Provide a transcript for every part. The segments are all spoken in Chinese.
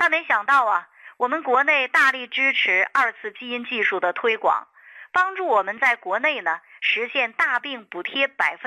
但没想到啊，我们国内大力支持2次基因技术的推广，帮助我们在国内呢实现大病补贴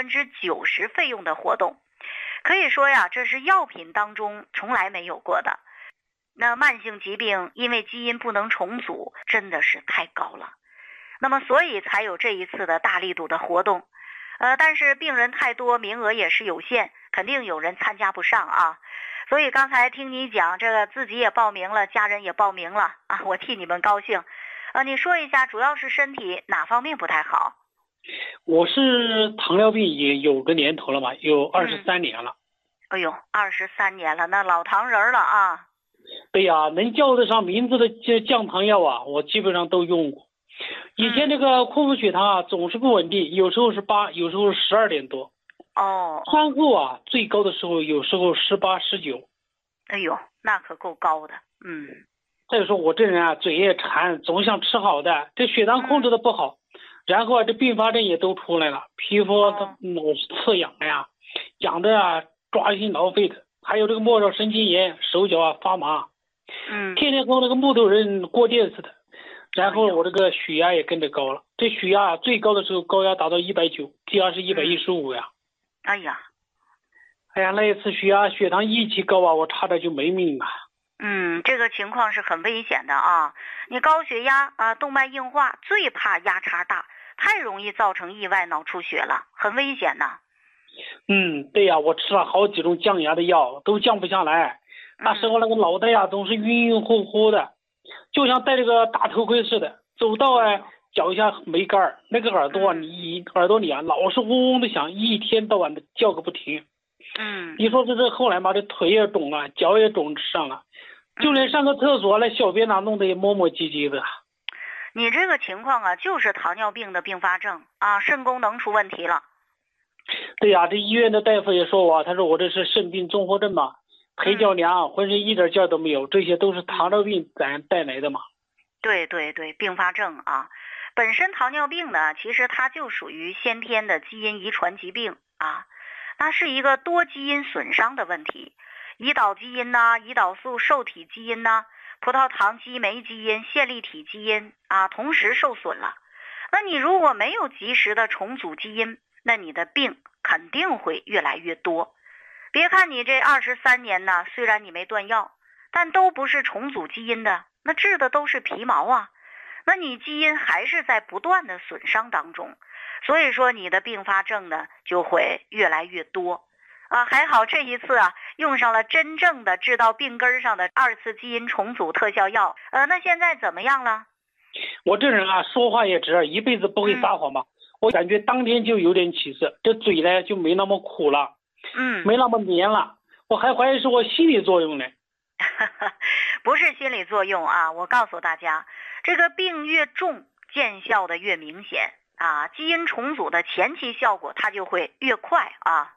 90%费用的活动。可以说呀，这是药品当中从来没有过的。那慢性疾病因为基因不能重组，真的是太高了。那么所以才有这一次的大力度的活动。但是病人太多，名额也是有限，肯定有人参加不上啊。所以刚才听你讲，这个自己也报名了，家人也报名了啊，我替你们高兴。你说一下，主要是身体哪方面不太好？ 我是糖尿病也有个年头了嘛，有23年了。 哎呦，23年了，那老糖人了啊。 对呀，能叫得上名字的降糖药啊，我基本上都用过。以前这个空腹血糖啊总是不稳定，有时候是8，有时候是12点多。餐后啊最高的时候有时候18、19。 哎呦，那可够高的。 再说我这人啊嘴也馋，总想吃好的，这血糖控制的不好，然后啊这并发症也都出来了，皮肤老是刺痒呀，痒的啊抓心挠肺的，还有这个末梢神经炎，手脚啊发麻。天天和那个木头人过电似的。然后我这个血压也跟着高了，这血压最高的时候高压达到190，低压是115呀。哎呀，那一次血糖一起高啊，我差点就没命了。 这个情况是很危险的啊！你高血压啊，动脉硬化，最怕压差大，太容易造成意外脑出血了，很危险呐。 对呀，我吃了好几种降压的药，都降不下来。那时候那个脑袋呀总是晕晕乎乎的，就像戴这个大头盔似的，走道脚下没杆儿，那个耳朵里啊老是嗡嗡的响，一天到晚的叫个不停。你说这后来嘛，这腿也肿了，脚也肿上了，就连上个厕所那小便弄得也磨磨唧唧的。 你这个情况啊，就是糖尿病的并发症啊，肾功能出问题了。 对呀，这医院的大夫也说我，他说我这是肾病综合症嘛，腿脚凉，浑身一点劲都没有，这些都是糖尿病带来的嘛。 对，并发症啊，本身糖尿病呢，其实它就属于先天的基因遗传疾病啊，它是一个多基因损伤的问题，胰岛基因呐、胰岛素受体基因呐、葡萄糖激酶基因、线粒体基因啊，同时受损了。那你如果没有及时的重组基因，那你的病肯定会越来越多。别看你这23年呢，虽然你没断药，但都不是重组基因的，那治的都是皮毛啊。那你基因还是在不断的损伤当中，所以说你的并发症呢就会越来越多啊。还好这一次啊用上了真正的治到病根上的2次基因重组特效药。那现在怎么样了？ 我这人啊说话也直，一辈子不会撒谎嘛。我感觉当天就有点起色，这嘴呢就没那么苦了，没那么黏了。我还怀疑是我心理作用呢。 不是心理作用啊，我告诉大家，这个病越重，见效的越明显啊，基因重组的前期效果它就会越快啊。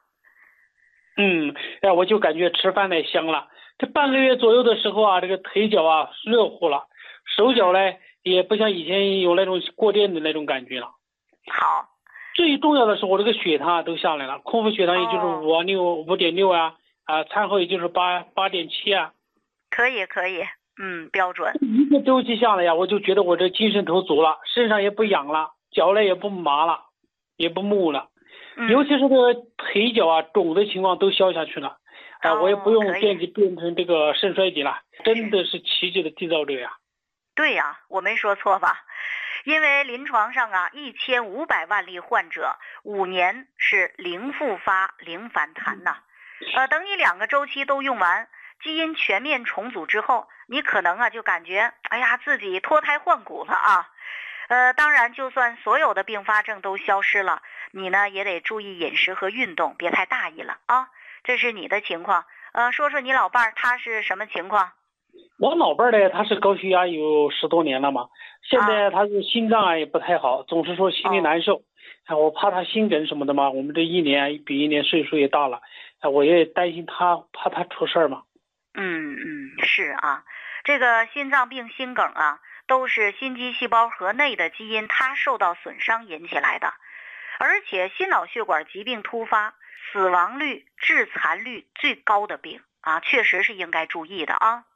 我就感觉吃饭呢香了，这半个月左右的时候啊，这个腿脚啊热乎了，手脚呢也不像以前有那种过电的那种感觉了。 好， 最重要的是我这个血糖都下来了，空腹血糖也就是5.6啊，餐后也就是8.7啊。 可以，标准。 一个周期下来呀，我就觉得我这精神头足了，身上也不痒了，脚呢也不麻了，也不木了，尤其是这个腿脚啊肿的情况都消下去了，我也不用变成这个肾衰竭了，真的是奇迹的缔造者呀。 对呀，我没说错吧？因为临床上啊，1500万例患者5年是零复发、零反弹呐。等你2个周期都用完，基因全面重组之后，你可能啊就感觉，哎呀，自己脱胎换骨了啊。当然，就算所有的并发症都消失了，你呢也得注意饮食和运动，别太大意了啊。这是你的情况。说说你老伴儿他是什么情况？ 我老伴儿呢，他是高血压有10多年了嘛，现在他是心脏也不太好，总是说心里难受，我怕他心梗什么的嘛，我们这一年比一年岁数也大了，我也担心他，怕他出事儿嘛。 是啊，这个心脏病、心梗啊，都是心肌细胞核内的基因它受到损伤引起来的，而且心脑血管疾病突发、死亡率、致残率最高的病啊，确实是应该注意的啊。